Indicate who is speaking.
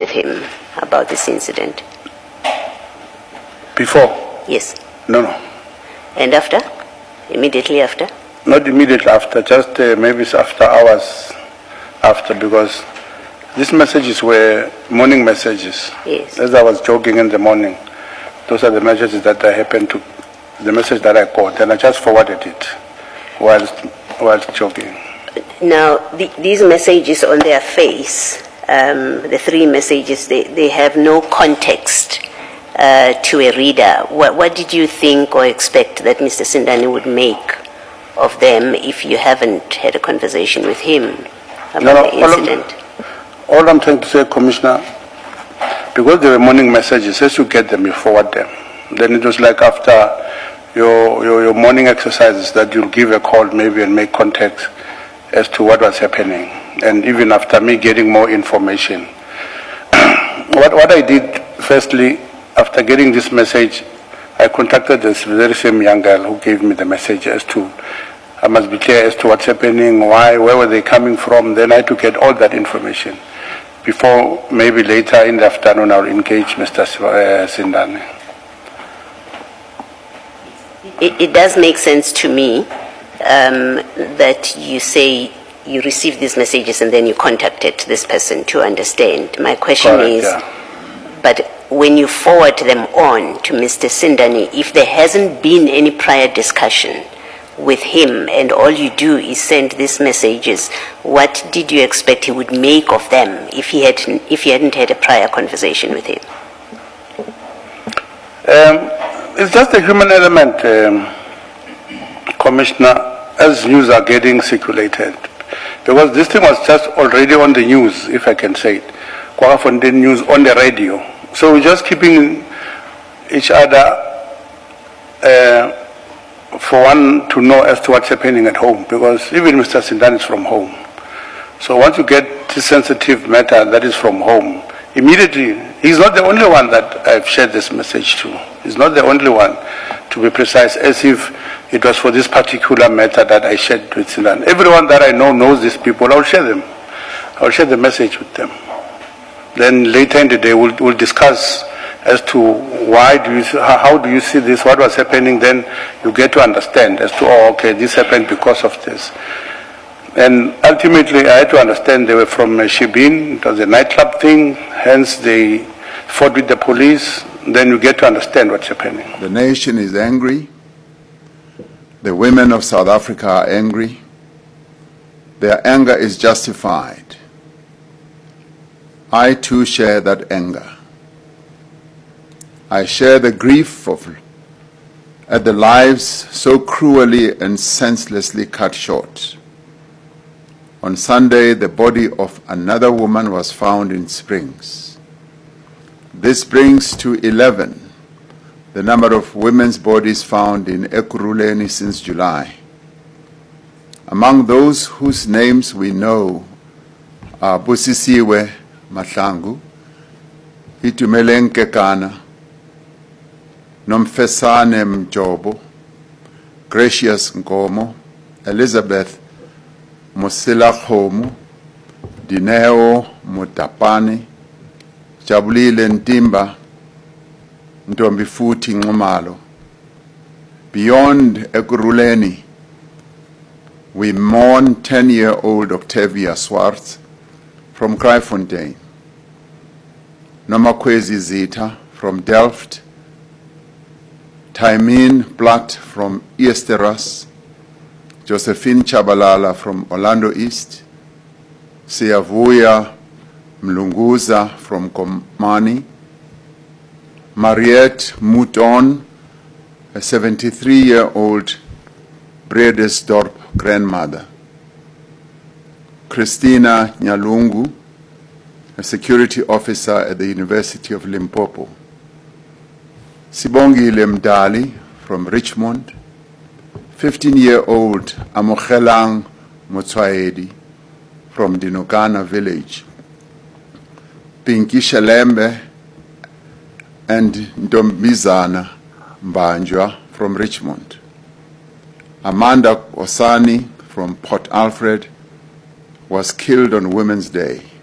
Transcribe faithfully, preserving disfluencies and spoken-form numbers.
Speaker 1: with him about this incident?
Speaker 2: Before?
Speaker 1: Yes.
Speaker 2: No, no.
Speaker 1: And after? Immediately after?
Speaker 2: Not immediately after, just uh, maybe it's after hours after, because these messages were morning messages.
Speaker 1: Yes.
Speaker 2: As I was jogging in the morning, those are the messages that I happened to, the message that I got, and I just forwarded it whilst, whilst jogging.
Speaker 1: Now, the, these messages on their face, um, the three messages, they, they have no context uh, to a reader. What, what did you think or expect that Mister Sindani would make of them if you haven't had a conversation with him about
Speaker 2: no, no,
Speaker 1: the incident?
Speaker 2: All, all I'm trying to say, Commissioner, because they were morning messages, as you get them, you forward them. Then it was like after your, your, your morning exercises that you'll give a call maybe and make contact as to what was happening. And even after me getting more information. what, what I did, firstly, after getting this message, I contacted this very same young girl who gave me the message as to, I must be clear as to what's happening, why, where were they coming from. Then I had to get all that information before maybe later in the afternoon I'll engage Mister Sindani.
Speaker 1: It, it does make sense to me um, that you say you received these messages and then you contacted this person to understand. My question
Speaker 2: Correct,
Speaker 1: is,
Speaker 2: yeah.
Speaker 1: but when you forward them on to Mister Sindani, if there hasn't been any prior discussion with him and all you do is send these messages, what did you expect he would make of them if he, had, if he hadn't had a prior conversation with him?
Speaker 2: Um, it's just a human element, um, Commissioner, as news are getting circulated. Because this thing was just already on the news, if I can say it. Kwagafontein news on the radio. So we're just keeping each other uh, for one to know as to what's happening at home, because even Mister Sindani is from home. So once you get this sensitive matter that is from home, immediately, he's not the only one that I've shared this message to. He's not the only one, to be precise, as if it was for this particular matter that I shared with Sindani. Everyone that I know knows these people. I'll share them. I'll share the message with them. Then later in the day, we'll, we'll discuss as to why do you, how do you see this, what was happening. Then you get to understand as to, oh, okay, this happened because of this. And ultimately, I had to understand they were from Shibin. It was a nightclub thing, hence they fought with the police. Then you get to understand what's happening.
Speaker 3: The nation is angry. The women of South Africa are angry. Their anger is justified. I too share that anger. I share the grief of, at the lives so cruelly and senselessly cut short. On Sunday, the body of another woman was found in Springs. This brings to eleven the number of women's bodies found in Ekurhuleni since July. Among those whose names we know are Busisiwe Mahlangu, Itumeleng Kekana, Nomfesane Mjobo, Gracious Nkomo, Elizabeth Musila Khomu, Dineo Mutapani, Jabulile Ntimba, Ntombi Futhi Nxumalo. Beyond Ekurhuleni, we mourn ten-year-old Octavia Swartz from Kraaifontein, Nomakwezi Zita from Delft, Taimin Platt from Easteras, Josephine Chabalala from Orlando East, Siyavuya Mlunguza from Komani, Mariette Mouton, a seventy-three-year-old Bredesdorp grandmother, Christina Nyalungu, a security officer at the University of Limpopo, Sibongile Mdali from Richmond, fifteen-year-old Amogelang Motswaedi from Dinokana village, Pinky Shalembe and Ntombizana Mbanjwa from Richmond, Amanda Osani from Port Alfred was killed on Women's Day.